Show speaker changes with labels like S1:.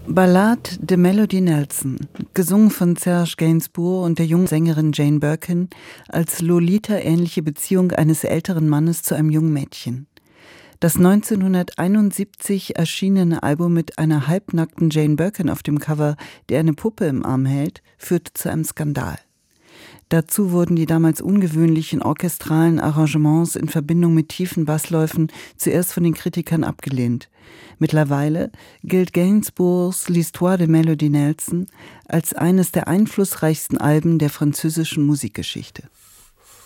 S1: Ballade de Melody Nelson, gesungen von Serge Gainsbourg und der jungen Sängerin Jane Birkin, als Lolita-ähnliche Beziehung eines älteren Mannes zu einem jungen Mädchen. Das 1971 erschienene Album mit einer halbnackten Jane Birkin auf dem Cover, die eine Puppe im Arm hält, führte zu einem Skandal. Dazu wurden die damals ungewöhnlichen orchestralen Arrangements in Verbindung mit tiefen Bassläufen zuerst von den Kritikern abgelehnt. Mittlerweile gilt Gainsbourgs L'Histoire de Melody Nelson als eines der einflussreichsten Alben der französischen Musikgeschichte.